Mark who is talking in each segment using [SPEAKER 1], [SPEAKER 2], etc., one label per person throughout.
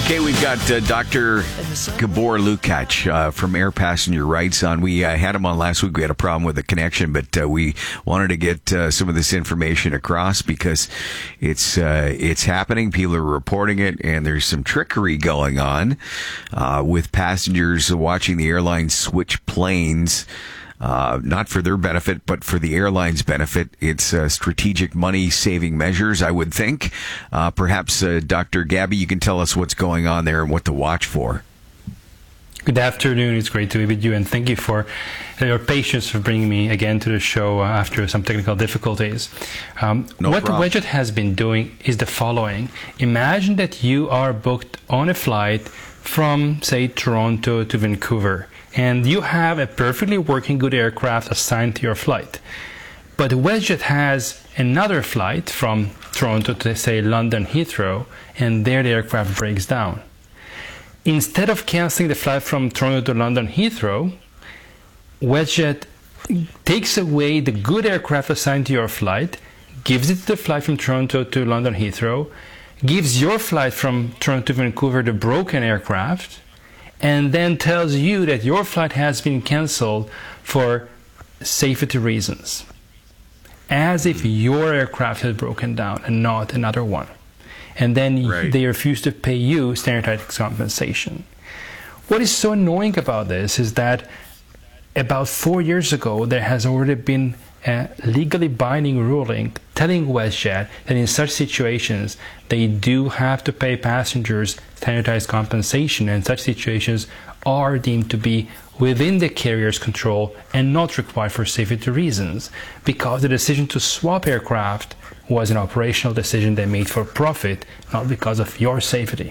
[SPEAKER 1] Okay, we've got Dr. Gabor Lukacs from Air Passenger Rights on. We had him on last week. We had a problem with the connection, but we wanted to get some of this information across because it's happening. People are reporting it, and there's some trickery going on with passengers watching the airline switch planes. Not for their benefit, but for the airline's benefit. It's strategic money-saving measures, I would think. Perhaps, Dr. Gabby, you can tell us what's going on there and what to watch for.
[SPEAKER 2] Good afternoon. It's great to be with you, and thank you for your patience for bringing me again to the show after some technical difficulties. What WestJet has been doing is the following. Imagine that you are booked on a flight from, say, Toronto to Vancouver, and you have a perfectly working good aircraft assigned to your flight. But WestJet has another flight from Toronto to, say, London Heathrow, and there the aircraft breaks down. Instead of canceling the flight from Toronto to London Heathrow, WestJet takes away the good aircraft assigned to your flight, gives it to the flight from Toronto to London Heathrow, gives your flight from Toronto to Vancouver the broken aircraft, and then tells you that your flight has been cancelled for safety reasons, as if your aircraft has broken down and not another one. And then they refuse to pay you standardized compensation. What is so annoying about this is that about 4 years ago, there has already been a legally binding ruling telling WestJet that in such situations, they do have to pay passengers standardized compensation, and such situations are deemed to be within the carrier's control and not required for safety reasons, because the decision to swap aircraft was an operational decision they made for profit, not because of your safety.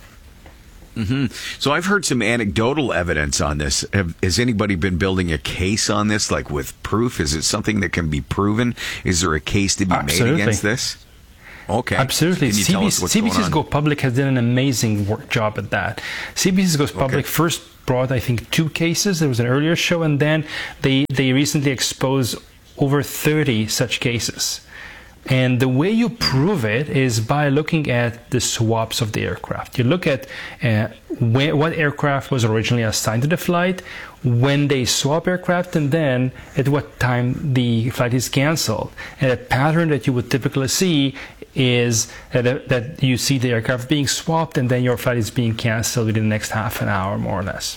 [SPEAKER 1] So I've heard some anecdotal evidence on this. Has anybody been building a case on this, like with proof? Is it something that can be proven? Is there a case to be made against this? Okay.
[SPEAKER 2] Absolutely. CBC's Go Public has done an amazing job at that. CBC's Go Public first brought, I think, 2 cases. There was an earlier show, and then they recently exposed over 30 such cases. And the way you prove it is by looking at the swaps of the aircraft. You look at what aircraft was originally assigned to the flight, when they swap aircraft, and then at what time the flight is canceled. And a pattern that you would typically see is that you see the aircraft being swapped, and then your flight is being canceled within the next half an hour, more or less.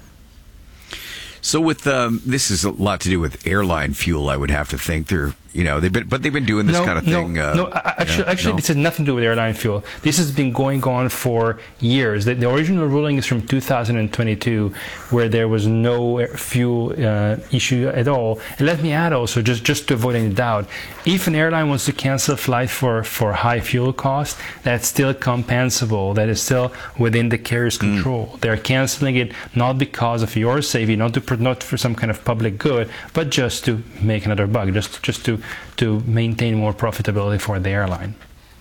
[SPEAKER 1] So with this is a lot to do with airline fuel, I would have to think. They've been doing this kind of thing.
[SPEAKER 2] Actually, this has nothing to do with airline fuel. This has been going on for years. The original ruling is from 2022, where there was no fuel issue at all. And let me add also, just to avoid any doubt, if an airline wants to cancel a flight for high fuel costs, that's still compensable. That is still within the carrier's control. They're canceling it not because of your safety, not for some kind of public good, but just to make another buck, just to maintain more profitability for the airline.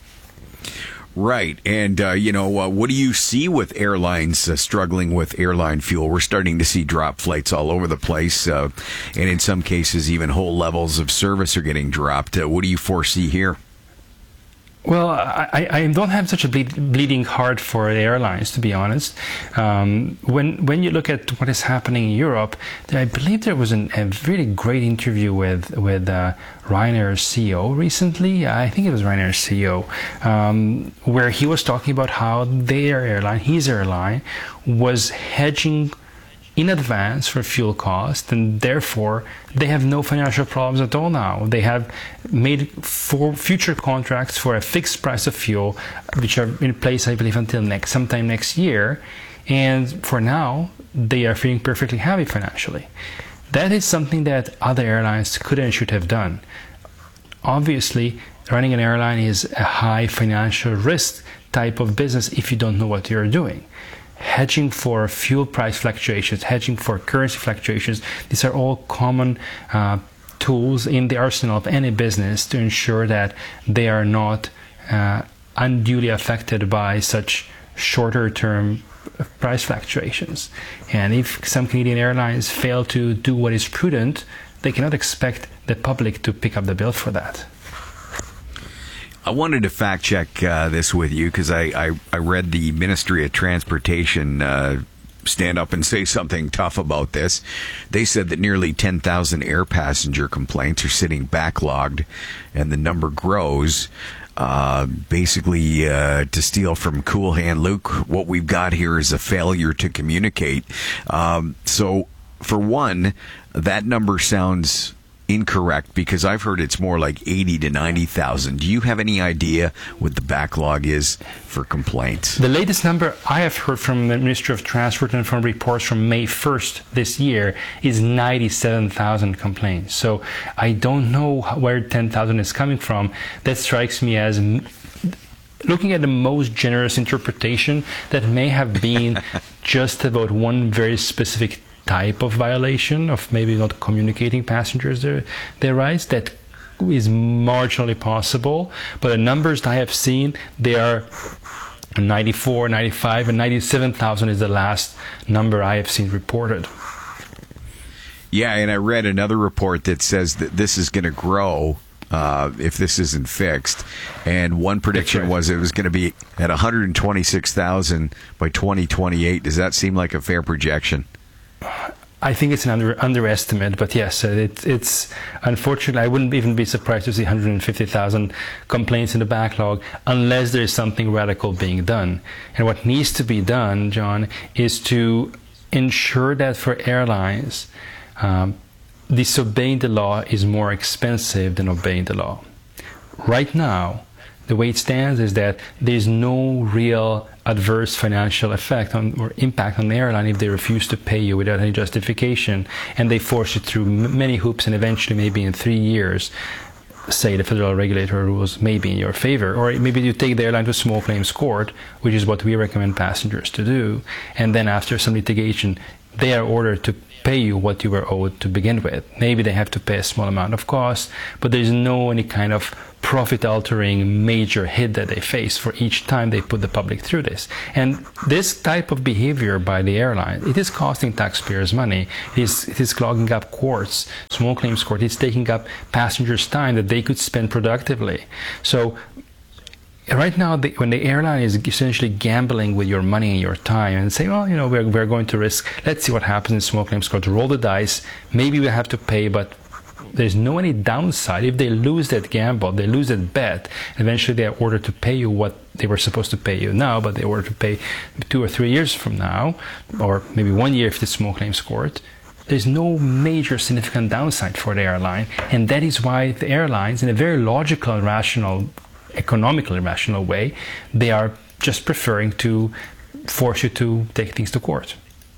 [SPEAKER 1] Right. And, what do you see with airlines struggling with airline fuel? We're starting to see drop flights all over the place. And in some cases, even whole levels of service are getting dropped. What do you foresee here?
[SPEAKER 2] Well, I don't have such a bleeding heart for the airlines, to be honest. When you look at what is happening in Europe, I believe there was a really great interview with Ryanair's CEO recently. I think it was Ryanair's CEO, where he was talking about how their airline, his airline, was hedging in advance for fuel cost, and therefore they have no financial problems at all now. They have made future contracts for a fixed price of fuel, which are in place, I believe, until sometime next year, and for now they are feeling perfectly happy financially. That is something that other airlines could and should have done. Obviously, running an airline is a high financial risk type of business if you don't know what you're doing. Hedging for fuel price fluctuations, hedging for currency fluctuations, these are all common tools in the arsenal of any business to ensure that they are not unduly affected by such shorter-term price fluctuations. And if some Canadian airlines fail to do what is prudent, they cannot expect the public to pick up the bill for that.
[SPEAKER 1] I wanted to fact check this with you because I read the Ministry of Transportation stand up and say something tough about this. They said that nearly 10,000 air passenger complaints are sitting backlogged, and the number grows. Basically, to steal from Cool Hand Luke, what we've got here is a failure to communicate. So, for one, that number sounds incorrect because I've heard it's more like 80 to 90,000. Do you have any idea what the backlog is for complaints?
[SPEAKER 2] The latest number I have heard from the Ministry of Transport and from reports from May 1st this year is 97,000 complaints. So I don't know where 10,000 is coming from. That strikes me as looking at the most generous interpretation that may have been just about one very specific type of violation of maybe not communicating passengers their rights. That is marginally possible, but the numbers I have seen, they are 94, 95, and 97,000 is the last number I have seen reported.
[SPEAKER 1] Yeah, and I read another report that says that this is going to grow if this isn't fixed. And one prediction was it was going to be at 126,000 by 2028. Does that seem like a fair projection?
[SPEAKER 2] I think it's an underestimate, but yes, it's unfortunately, I wouldn't even be surprised to see 150,000 complaints in the backlog unless there is something radical being done. And what needs to be done, John, is to ensure that for airlines, disobeying the law is more expensive than obeying the law. Right now, the way it stands is that there's no real adverse financial effect or impact on the airline if they refuse to pay you without any justification, and they force you through many hoops, and eventually maybe in 3 years, say the federal regulator rules may be in your favor, or maybe you take the airline to small claims court, which is what we recommend passengers to do, and then after some litigation, they are ordered to pay you what you were owed to begin with. Maybe they have to pay a small amount of cost, but there's no any kind of profit-altering major hit that they face for each time they put the public through this. And this type of behavior by the airline, it is costing taxpayers money. It is clogging up courts, small claims court. It's taking up passengers' time that they could spend productively. So right now, when the airline is essentially gambling with your money and your time and saying, well, we're going to risk, let's see what happens in small claims court, roll the dice, maybe we have to pay, but there's no any downside. If they lose that gamble, they lose that bet, eventually they are ordered to pay you what they were supposed to pay you now, but they ordered to pay 2 or 3 years from now, or maybe 1 year if it's small claims court. There's no major significant downside for the airline, and that is why the airlines, in a very logical and rational, economically rational way, they are just preferring to force you to take things to court.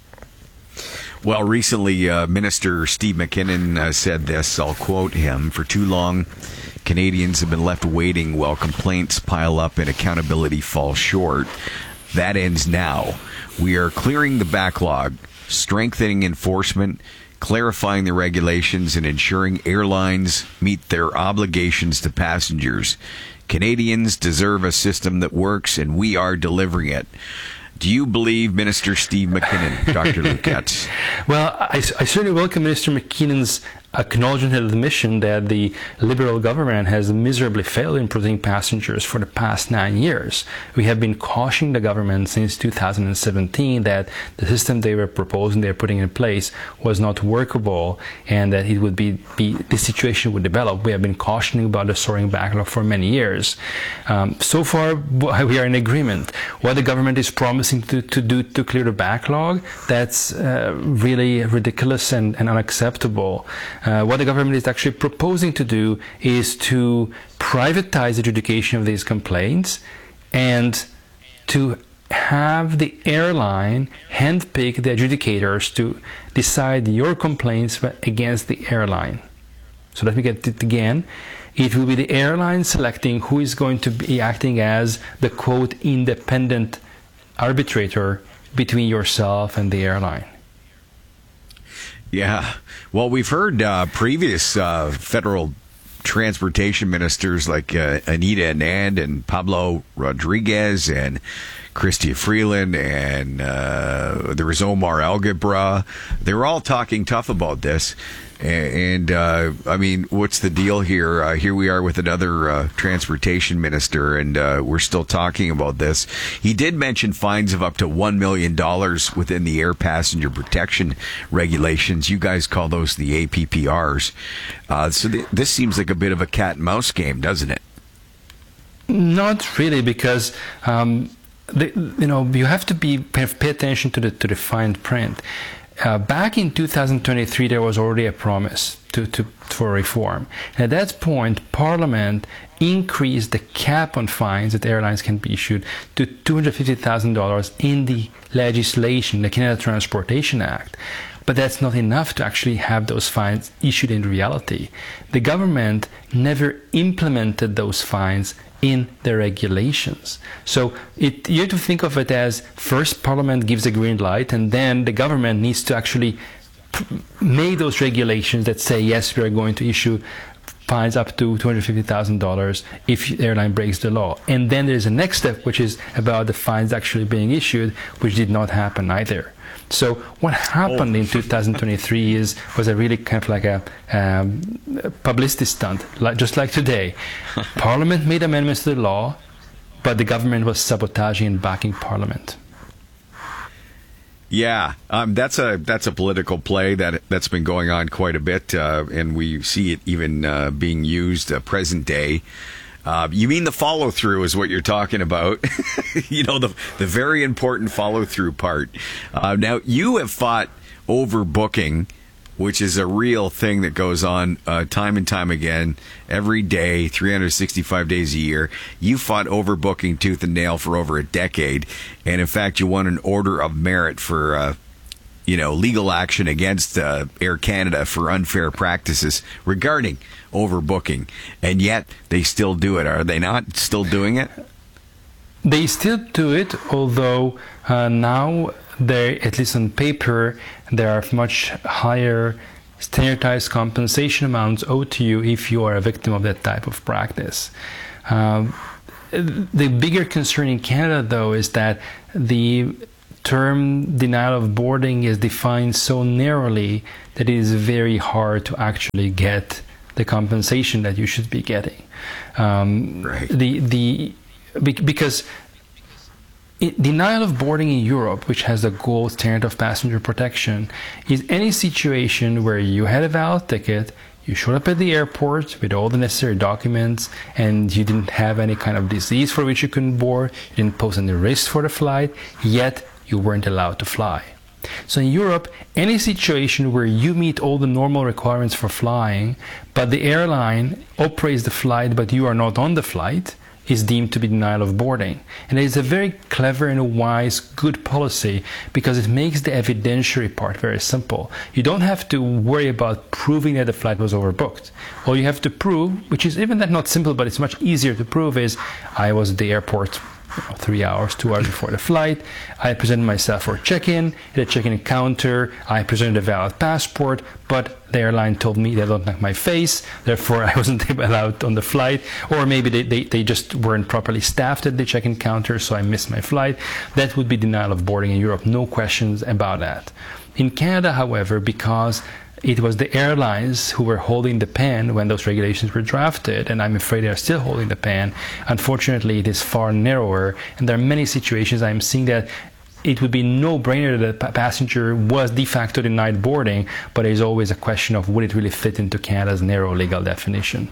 [SPEAKER 1] Well, recently, Minister Steve McKinnon said this, I'll quote him, "For too long, Canadians have been left waiting while complaints pile up and accountability falls short. That ends now. We are clearing the backlog, strengthening enforcement, clarifying the regulations, and ensuring airlines meet their obligations to passengers. Canadians deserve a system that works, and we are delivering it." Do you believe Minister Steve McKinnon, Dr. Luquette?
[SPEAKER 2] Well, I certainly welcome Minister McKinnon's acknowledgement and admission that the Liberal government has miserably failed in protecting passengers for the past 9 years. We have been cautioning the government since 2017 that the system they were proposing, they're putting in place, was not workable, and that it would be this situation would develop. We have been cautioning about the soaring backlog for many years. So far, we are in agreement. What the government is promising to do to clear the backlog, that's really ridiculous and unacceptable. What the government is actually proposing to do is to privatize adjudication of these complaints and to have the airline handpick the adjudicators to decide your complaints against the airline. So let me get it again. It will be the airline selecting who is going to be acting as the, quote, independent arbitrator between yourself and the airline.
[SPEAKER 1] Yeah. Well, we've heard previous federal transportation ministers like Anita Anand and Pablo Rodriguez and Chrystia Freeland and there was Omar Algebra. They were all talking tough about this. And I mean, what's the deal here? Here we are with another transportation minister, and we're still talking about this. He did mention fines of up to $1 million within the air passenger protection regulations. You guys call those the APPRs. So this seems like a bit of a cat and mouse game, doesn't it?
[SPEAKER 2] Not really, because you have to pay attention to the fine print. Back in 2023, there was already a promise for reform. And at that point, Parliament increased the cap on fines that airlines can be issued to $250,000 in the legislation, the Canada Transportation Act. But that's not enough to actually have those fines issued in reality. The government never implemented those fines in the regulations. So you have to think of it as first Parliament gives a green light, and then the government needs to actually make those regulations that say, yes, we are going to issue fines up to $250,000 if the airline breaks the law. And then there's a next step, which is about the fines actually being issued, which did not happen either. So what happened in 2023 was a really kind of like a publicity stunt, just like today. Parliament made amendments to the law, but the government was sabotaging and backing Parliament.
[SPEAKER 1] Yeah, that's a political play that's been going on quite a bit, and we see it even being used present day. You mean the follow-through is what you're talking about. The very important follow-through part. Now, you have fought overbooking, which is a real thing that goes on time and time again, every day, 365 days a year. You fought overbooking tooth and nail for over a decade, and in fact, you won an Order of Merit for legal action against Air Canada for unfair practices regarding overbooking, and yet they still do it. Are they not still doing it?
[SPEAKER 2] They still do it, although now, at least on paper, there are much higher standardized compensation amounts owed to you if you are a victim of that type of practice. The bigger concern in Canada, though, is that the term denial of boarding is defined so narrowly that it is very hard to actually get the compensation that you should be getting.
[SPEAKER 1] Right.
[SPEAKER 2] Because denial of boarding in Europe, which has the gold standard of passenger protection, is any situation where you had a valid ticket, you showed up at the airport with all the necessary documents, and you didn't have any kind of disease for which you couldn't board, you didn't pose any risk for the flight, yet you weren't allowed to fly. So in Europe, any situation where you meet all the normal requirements for flying, but the airline operates the flight, but you are not on the flight, is deemed to be denial of boarding. And it is a very clever and a wise, good policy, because it makes the evidentiary part very simple. You don't have to worry about proving that the flight was overbooked. All you have to prove, which is even that not simple, but it's much easier to prove, is I was at the airport 3 hours, 2 hours before the flight. I presented myself for check-in. At the check-in counter, I presented a valid passport, but the airline told me they don't like my face, therefore I wasn't allowed on the flight. Or maybe they just weren't properly staffed at the check-in counter, so I missed my flight. That would be denial of boarding in Europe, no questions about that. In Canada, however, because it was the airlines who were holding the pen when those regulations were drafted, and I'm afraid they are still holding the pen. Unfortunately, it is far narrower, and there are many situations I'm seeing that it would be no-brainer that a passenger was de facto denied boarding, but there's always a question of would it really fit into Canada's narrow legal definition.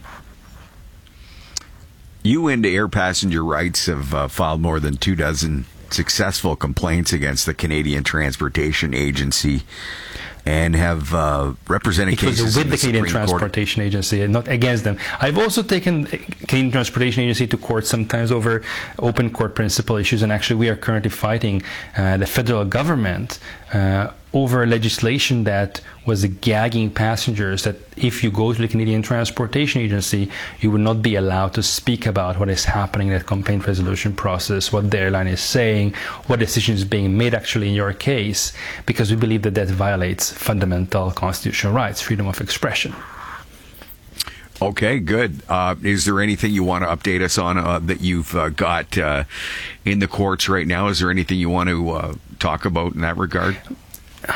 [SPEAKER 1] You and Air Passenger Rights have filed more than 24 successful complaints against the Canadian Transportation Agency, and have represented cases
[SPEAKER 2] with the Canadian Transportation Agency and not against them. I've also taken Canadian Transportation Agency to court sometimes over open court principle issues, and actually we are currently fighting the federal government over legislation that was gagging passengers, that if you go to the Canadian Transportation Agency, you will not be allowed to speak about what is happening in that complaint resolution process, what the airline is saying, what decision is being made actually in your case, because we believe that that violates fundamental constitutional rights, freedom of expression.
[SPEAKER 1] Okay, good. Is there anything you want to update us on that you've got in the courts right now? Is there anything you want to talk about in that regard?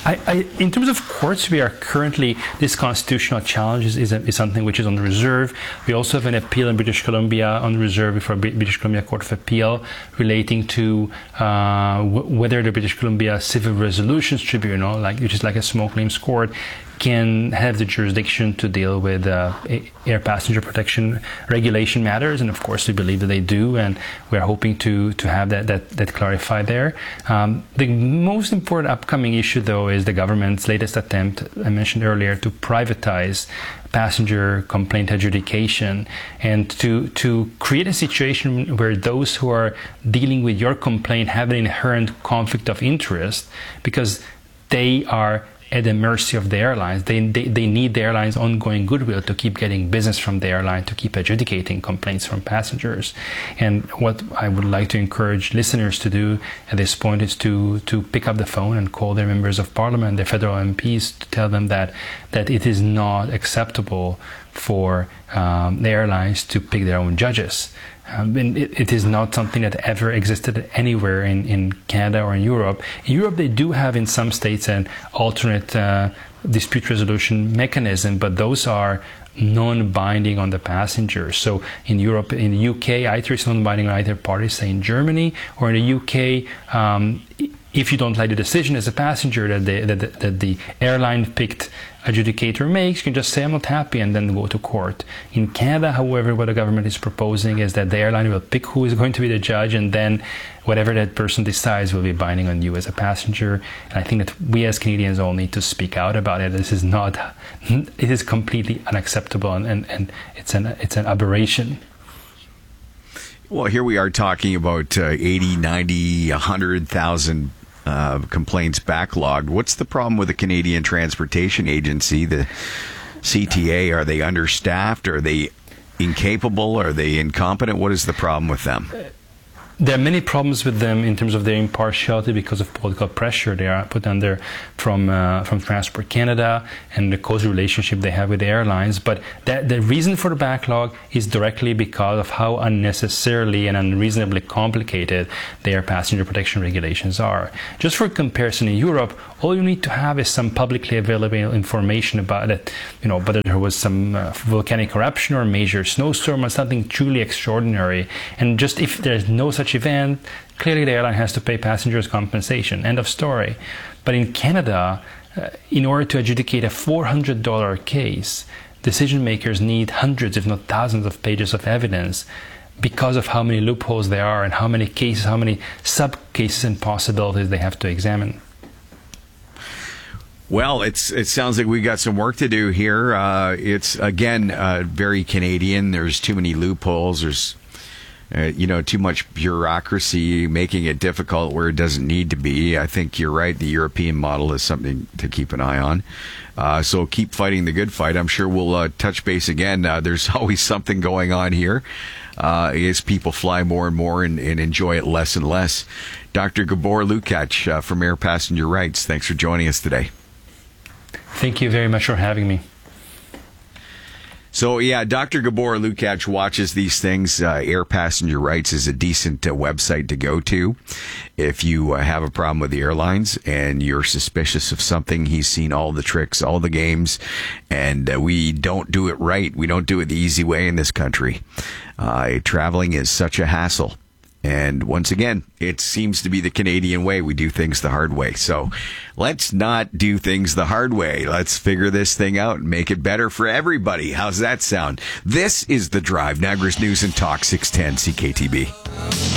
[SPEAKER 2] In terms of courts, we are currently, this constitutional challenge is something which is on reserve. We also have an appeal in British Columbia on reserve before British Columbia Court of Appeal relating to whether the British Columbia Civil Resolutions Tribunal, which is like a small claims court, can have the jurisdiction to deal with air passenger protection regulation matters, and of course we believe that they do, and we are hoping to have that clarified there. The most important upcoming issue, though, is the government's latest attempt, I mentioned earlier, to privatize passenger complaint adjudication and to create a situation where those who are dealing with your complaint have an inherent conflict of interest because they are at the mercy of the airlines. They need the airline's ongoing goodwill to keep getting business from the airline, to keep adjudicating complaints from passengers. And what I would like to encourage listeners to do at this point is to pick up the phone and call their members of parliament, their federal MPs, to tell them that it is not acceptable for the airlines to pick their own judges. And it is not something that ever existed anywhere in Canada or in Europe. In Europe, they do have in some states an alternate dispute resolution mechanism, but those are non-binding on the passengers. So in Europe, in the UK, either it's non-binding on either party, say in Germany, or in the UK, if you don't like the decision as a passenger that the airline picked adjudicator makes, you can just say, I'm not happy, and then go to court. In Canada, however, what the government is proposing is that the airline will pick who is going to be the judge, and then whatever that person decides will be binding on you as a passenger. And I think that we as Canadians all need to speak out about it. This is not, it is completely unacceptable, and it's an aberration.
[SPEAKER 1] Well, here we are talking about 80, 90, 100,000 complaints backlogged. What's the problem with the Canadian Transportation Agency, the CTA? Are they understaffed? Are they incapable? Are they incompetent? What is the problem with them?
[SPEAKER 2] There are many problems with them in terms of their impartiality because of political pressure they are put under from Transport Canada and the close relationship they have with the airlines. But the reason for the backlog is directly because of how unnecessarily and unreasonably complicated their passenger protection regulations are. Just for comparison, in Europe, all you need to have is some publicly available information about it, whether there was some volcanic eruption or major snowstorm or something truly extraordinary. And just if there's no such event, clearly the airline has to pay passengers compensation. End of story. But in Canada, in order to adjudicate a $400 case, decision makers need hundreds, if not thousands, of pages of evidence because of how many loopholes there are and how many cases, how many sub-cases and possibilities they have to examine.
[SPEAKER 1] Well, it sounds like we got some work to do here. It's, again, very Canadian. There's too many loopholes. There's too much bureaucracy, making it difficult where it doesn't need to be. I think you're right. The European model is something to keep an eye on. So keep fighting the good fight. I'm sure we'll touch base again. There's always something going on here as people fly more and more and enjoy it less and less. Dr. Gabor Lukacs from Air Passenger Rights, thanks for joining us today.
[SPEAKER 2] Thank you very much for having me.
[SPEAKER 1] So, yeah, Dr. Gabor Lukacs watches these things. Air Passenger Rights is a decent website to go to. If you have a problem with the airlines and you're suspicious of something, he's seen all the tricks, all the games, and we don't do it right. We don't do it the easy way in this country. Traveling is such a hassle. And once again, it seems to be the Canadian way. We do things the hard way. So let's not do things the hard way. Let's figure this thing out and make it better for everybody. How's that sound? This is The Drive, Niagara's News and Talk, 610 CKTB.